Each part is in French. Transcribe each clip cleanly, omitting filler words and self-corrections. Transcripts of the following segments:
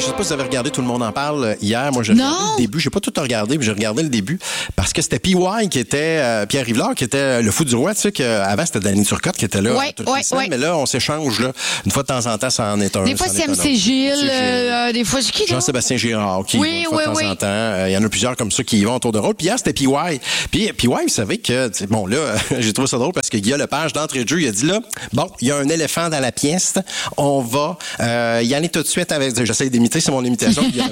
Je sais pas si vous avez regardé Tout le monde en parle hier. Moi, j'ai regardé le début. J'ai pas tout regardé, mais j'ai regardé le début parce que c'était PY qui était Pierre Rivard qui était le fou du roi. Tu sais qu'avant c'était Danny Turcotte qui était là. Mais là, on s'échange là. Une fois de temps en temps, ça en est un. Des fois, c'est MC Gilles. Des fois, c'est qui? Jean-Sébastien Girard qui de temps en temps. Il y en a plusieurs comme ça qui y vont autour de rôle. Puis hier, c'était PY. Puis PY, vous savez que bon là, j'ai trouvé ça drôle parce que Guillaume Lepage d'entrée de jeu, il a dit là, bon, il y a un éléphant dans la pièce. On va y aller tout de suite avec. J'essaie d'imiter, c'est mon imitation de Guillaume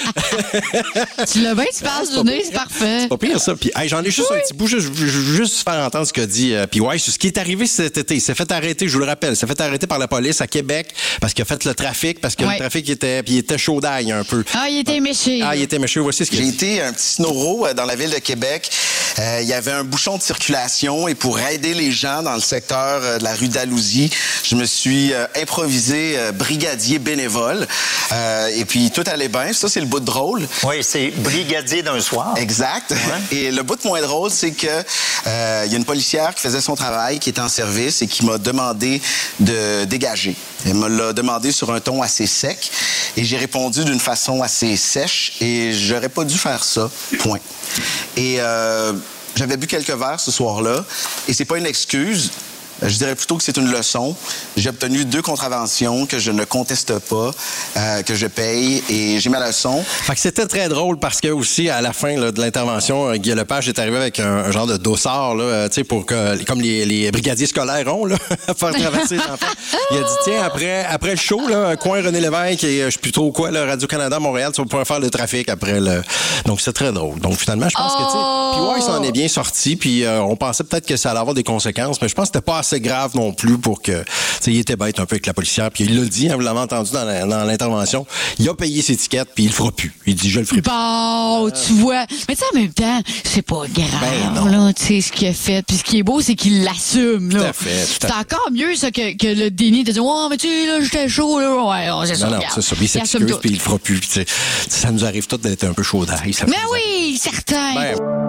Lepage. Tu l'as bien, tu passes du nez, c'est parfait. C'est pas pire ça. Puis j'en ai juste un petit bout, juste faire entendre ce qu'a dit PY sur ce qui est arrivé cet été. Il s'est fait arrêter, je vous le rappelle, il s'est fait arrêter par la police à Québec parce qu'il a fait le trafic, parce que le trafic était chaud d'ail un peu. Ah, il était méché. Il était méché. Voici ce qu'il a dit. J'ai été un petit snoro dans la ville de Québec. Il y avait un bouchon de circulation et pour aider les gens dans le secteur de la rue Dalhousie, je me suis improvisé brigadier bénévole. Et puis tout allait bien. Ça, c'est le bout de drôle. Oui, c'est brigadier d'un soir. Exact. Ouais. Et le bout de moins drôle, c'est que il y a une policière qui faisait son travail, qui était en service et qui m'a demandé de dégager. Elle me l'a demandé sur un ton assez sec et j'ai répondu d'une façon assez sèche et j'aurais pas dû faire ça. Point. Et j'avais bu quelques verres ce soir-là et c'est pas une excuse. Je dirais plutôt que c'est une leçon. J'ai obtenu 2 contraventions que je ne conteste pas, que je paye, et j'ai ma leçon. Fait que c'était très drôle parce que aussi à la fin là, de l'intervention, Guy Lepage est arrivé avec un genre de dossard là, tu sais, pour que comme les brigadiers scolaires ont là, à faire traverser les enfants. Il a dit tiens après le show là, coin René Lévesque et je sais plus trop quoi, là, Radio-Canada Montréal, tu vas pouvoir faire le trafic après le. Donc c'est très drôle. Donc finalement, je pense que tu sais, puis il s'en est bien sorti, puis on pensait peut-être que ça allait avoir des conséquences, mais je pense que c'était pas assez grave non plus pour que, tu sais, il était bête un peu avec la policière, puis il l'a dit, hein, vous l'avez entendu dans l'intervention, il a payé ses tickets, puis il le fera plus. Il dit, je le ferai plus. Bon, tu vois. Mais tu sais, en même temps, c'est pas grave, là, tu sais, ce qu'il a fait. Puis ce qui est beau, c'est qu'il l'assume, là. Tout à fait. C'est encore mieux, ça, que le déni de dire, oh, mais tu sais, là, j'étais chaud, là. Ouais, c'est ça. Non, c'est ça. Puis il s'excuse, puis il le fera plus. Ça nous arrive tous d'être un peu chaud d'ail. Mais oui, certain.